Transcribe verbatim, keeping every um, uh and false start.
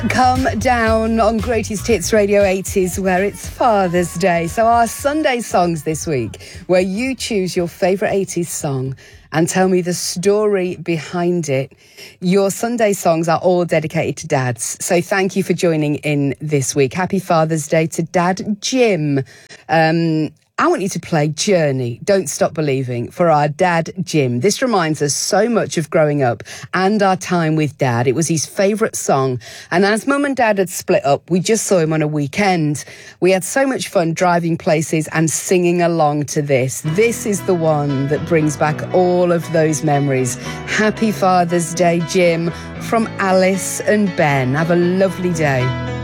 Come down on Greatest Hits Radio eighties, where it's Father's Day. So our Sunday songs this week, where you choose your favourite eighties song and tell me the story behind it. Your Sunday songs are all dedicated to dads. So thank you for joining in this week. Happy Father's Day to Dad Jim. Um... I want you to play Journey, Don't Stop Believing, for our dad, Jim. This reminds us so much of growing up and our time with Dad. It was his favourite song. And as Mum and Dad had split up, we just saw him on a weekend. We had so much fun driving places and singing along to this. This is the one that brings back all of those memories. Happy Father's Day, Jim, from Alice and Ben. Have a lovely day.